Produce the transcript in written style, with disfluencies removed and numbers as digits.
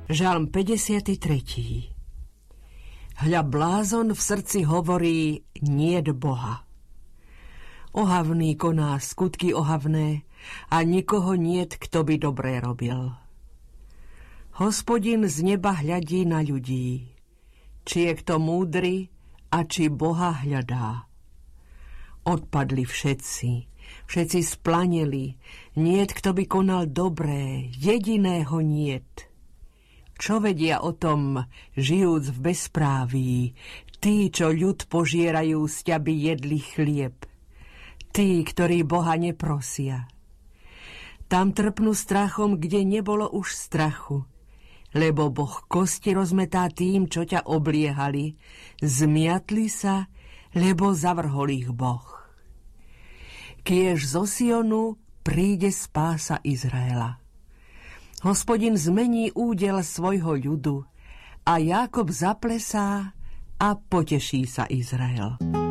Žalm 53. Hľa blázon v srdci hovorí, niet Boha. Ohavný koná skutky ohavné a nikoho niet, kto by dobré robil. Hospodin z neba hľadí na ľudí, či je kto múdry a či Boha hľadá. Odpadli všetci splaneli, niet, kto by konal dobré, jediného niet. Čo vedia o tom, žijúc v bezpráví, tí, čo ľud požierajú, sťa by jedli chlieb, tí, ktorí Boha neprosia. Tam trpnú strachom, kde nebolo už strachu, lebo Boh kosti rozmetá tým, čo ťa obliehali, zmiatli sa, lebo zavrhol ich Boh. Kiež zo Sionu príde spása Izraela. Hospodin zmení údel svojho ľudu a Jákob zaplesá a poteší sa Izrael.